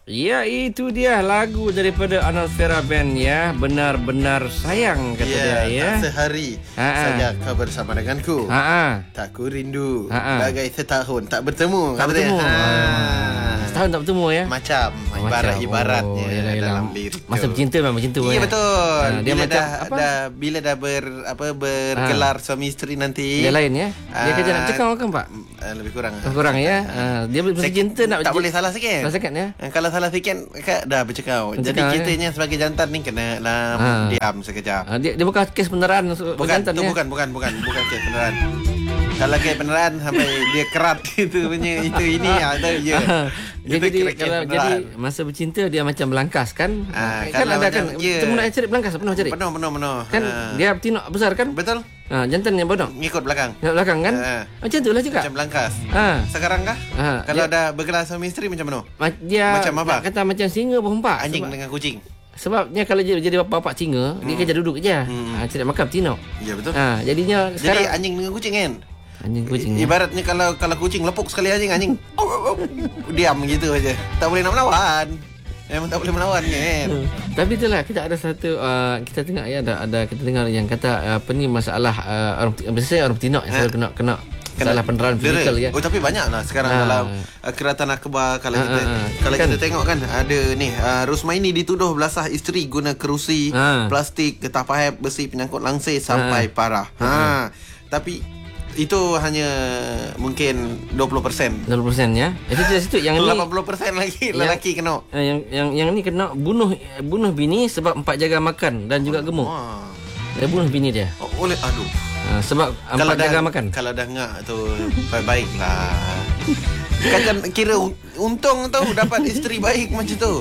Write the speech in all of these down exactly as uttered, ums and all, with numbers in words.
Ya, itu dia lagu daripada Anasfera Band ya. Benar-benar sayang kata ya, dia ya. Tak sehari Ha-ha. saja kau bersama denganku. Ha-ha. Tak ku rindu. Ha-ha. Bagai setahun tak bertemu. Tak kata bertemu. dia. Ha. Setahun tak bertemu ya. Macam Oh, ibarat macam. ibaratnya Oh, yelah, yelah. dalam lirik tu. Masa bercinta memang macam tu Ya ya. betul. Ha, dia bila macam dah, apa? dah bila dah ber apa bergelar suami isteri nanti. Dia lain ya. Dia Ah, kerja nak cekang kan Pak? Uh, lebih kurang. Kurang ya. Uh, dia masa Sek- cinta nak tak berci- boleh salah sikit. Salah sikit ya. Eh, Kalau salah sikit kak dah bercakap. Jadi Bercakap, kitanya sebagai jantan ni kena lah Ha. diam sekejap. Uh, dia dia bukan kes beneran Bukan jantan tu ya. bukan bukan bukan bukan kes beneran. Kalau kes beneran sampai dia kerat itu punya itu ini ada ya. Dia Itu jadi kira kes kalau beneran. jadi masa bercinta dia macam belangkas kan? Ah, kan kalau ada kan macam- ya. temu nak cari belangkas penuh cari. Penuh penuh penuh. Kan Ha. dia tinok besar kan? Betul. Ha, jantan yang bodoh. Ngikut belakang. Yang belakang kan? Ha. Macam tu lah juga. Macam belangkas. Ha. Sekarang kah? Ha, Kalau dia- dah bergelar suami isteri macam mana? Ma- Dia Macam apa? nak kata macam singa berhempak. Anjing Sebab, dengan kucing. sebabnya kalau dia jadi bapak-bapak singa, dia kerja duduk je. Hmm. Ha, tidak makan tinok. Ya betul. Ha, jadinya Jadi sekarang anjing dengan kucing kan? anjing kucing. I- Ibaratnya kalau kalau kucing lepuk sekali anjing anjing au, au, au, diam gitu aja. Tak boleh nak melawan. Memang tak boleh melawan kan. Tapi itulah kita ada satu uh, kita tengok ya ada ada kita dengar yang kata uh, apa ni masalah uh, orang biasanya orang betina yang selalu kena kena salah penderaan Dera. fizikal ya. Oh tapi banyak lah sekarang Ha. dalam uh, keratan akhbar kalau Ha, kita ha, ha. kalau Kan? kita tengok kan ada ni uh, Rusmaini dituduh belasah isteri guna kerusi, Ha. plastik, getah pahat, besi penyangkut langsir sampai parah. Ha. Tapi itu hanya mungkin dua puluh peratus. dua puluh peratus ya. Itu di situ yang ni lapan puluh peratus lagi lelaki kena. uh, yang yang yang ni kena bunuh bunuh bini sebab empat jaga makan dan juga gemuk. Wah. Dia bunuh bini dia. Oh, oleh aduh. Uh, sebab empat jaga makan. Kalau dah ngak tu baik-baiklah. Kan kira un- untung tu dapat isteri baik macam tu.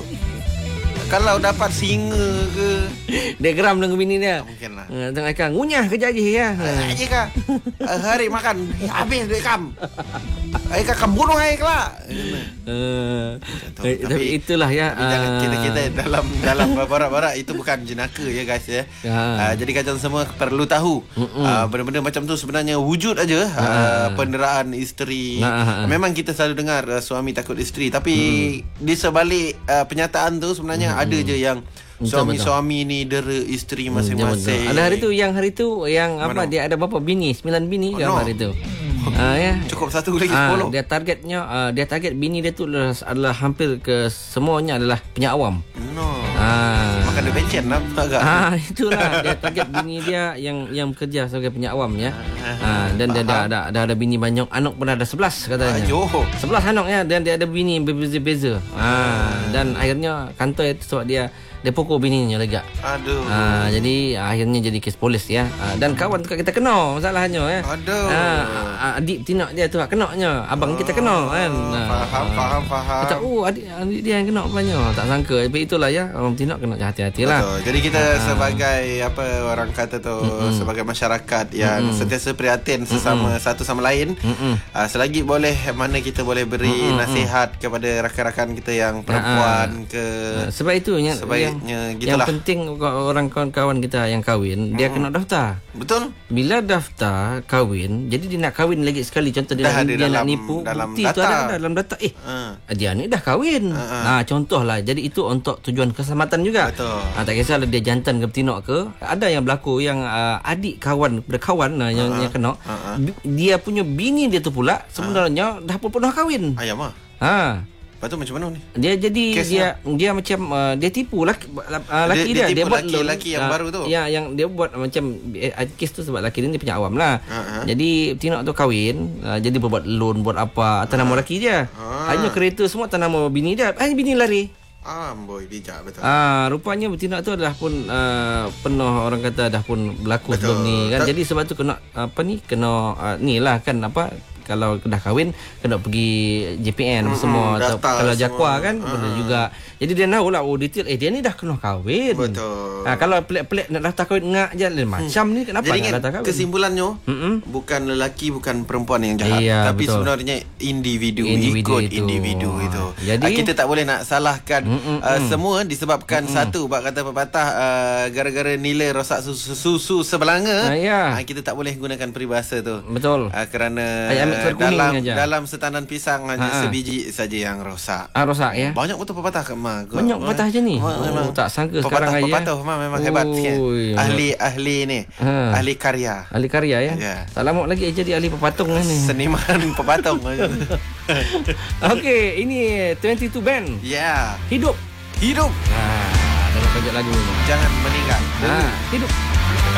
Kalau dapat singa ke Dia geram dengan bini dia. mungkin lah. Uh, tengah ikan ngunyah kerja je ya. Uh. Aje kah? Hari makan habis duit kam. Ai kah kam bunuh ai kelak. Uh, tu. tapi, tapi itulah ya. Tapi jangan uh, kita-kita dalam dalam barat-barat itu bukan jenaka ya guys ya. Ya. Uh, jadi kalian semua perlu tahu uh, benda-benda macam tu sebenarnya wujud aja uh, penderaan isteri. Ha, ha, ha. Memang kita selalu dengar uh, suami takut isteri tapi di sebalik uh, penyataan tu sebenarnya ada je yang Betul, suami-suami ni dera isteri Hmm, masing-masing. betul. Ada hari tu yang hari tu yang apa Mana? dia ada berapa bini? Sembilan bini Oh, ke no. hari tu. Ah ya. Cukup satu lagi Ah, sepuluh. dia targetnya ah, dia target bini dia tu adalah, adalah hampir ke semuanya adalah penyak awam. No. Ah. Makan dia bencen lah agak. Ah itulah dia target bini dia yang yang bekerja sebagai penyak awam ya. Ah dan dia ada ada ada, ada bini banyak, anak pun ada sebelas katanya. Ayo. sebelas anak ya dan dia ada bini yang berbeza-beza. Ah dan akhirnya kantor itu sebab dia dia pukul bininya lega. Aduh. Ah jadi akhirnya jadi kes polis ya. Ah, dan kawan tu kita kena masalahnya ya. Aduh. Ah, adik tinak dia tu kenaknya, abang kita kena kan. Ah, Faham, faham, faham. Kata, oh adik, adik dia yang kena rupanya. Tak sangka. Tapi itulah ya, orang tinak kena hati-hatilah. Betul. Jadi kita sebagai apa orang kata tu Mm-mm. sebagai masyarakat yang Mm-mm. sentiasa prihatin sesama satu sama lain. Uh, selagi boleh mana kita boleh beri Mm-mm. nasihat kepada rakan-rakan kita yang perempuan ke Ah, sebab itu yang, sebaiknya yang, yang gitulah. penting orang kawan-kawan kita yang kahwin, dia kena daftar. Betul? Bila daftar kahwin, jadi dia nak kahwin lagi sekali. Contoh dia, Dah nak, ada dia nak dalam- nipu, dalam bukti tu data. ada, ada dalam data. Eh, Ha. dia ni dah kahwin. Ha, ha. Nah, contohlah. Jadi itu untuk tujuan keselamatan juga. Betul. Ha, tak kisahlah dia jantan ke betina ke. Ada yang berlaku yang uh, adik kawan berkawan uh, yang, yang kena. Ha, ha. Bi- Dia punya bini dia tu pula sebenarnya dah pun pernah kahwin. Ayam ah. Ha. Lepas tu macam mana ni? Dia jadi Kesnya? dia dia macam uh, dia tipu laki, uh, laki Dia- dia dia tipu buat laki- loan. laki yang Ah, baru tu? Ya, yang dia buat macam eh, kes tu sebab laki dia ni penyak awam lah. Ha, ha. Jadi betina tu kahwin, uh, jadi buat loan buat apa atas nama laki dia. Ha. Hanya kereta semua atas nama bini dia. Hanya bini lari. Ah, boy bijak betul. Ah, rupanya betina tu adalah pun uh, penuh orang kata dah pun berlaku Betul. sebelum ni kan. Tak- Jadi sebab tu kena apa ni kena uh, ni lah kan apa kalau dah kahwin kena pergi J P N Mm-mm, semua atau data kalau semua. jakwa kan Ah. benda juga. Jadi dia tahu lah oh detail eh dia ni dah kena kahwin. Betul. Ah, kalau pelik-pelik nak daftar kahwin ngak je hmm. macam ni kenapa Jadi nak ingat daftar kahwin? kesimpulannya Mm-mm. bukan lelaki bukan perempuan yang jahat, Iya, tapi betul. sebenarnya individu, Individu ikut itu. individu itu. Jadi- Ah, kita tak boleh nak salahkan Mm-mm, uh, mm. semua disebabkan satu bab kata pepatah uh, gara-gara nilai rosak susu, susu sebelanga. Ah, ya. Ah, kita tak boleh gunakan peribahasa tu. Betul. Uh, kerana Ayam terkuning dalam aja. dalam setanan pisang aja Ha-ha. sebiji saja yang rosak. Ah, rosak ya. Banyak betul pepatah ke mak. Banyak pepatah je ni. Ma- memang. Oh, tak sangka Pepatah- sekarang aja. Pepatah memang, memang hebat sikit. Oi, Ahli ahli ni. Ha. Ahli karya. Ahli karya ya. Ya. Tak lama lagi jadi ahli pepatung kan ni. Seniman pepatung. Okey, ini dua puluh dua band. Ya. Hidup. Hidup. Ha, dalam tajuk lagu ni. Jangan meninggal. Ha, hidup.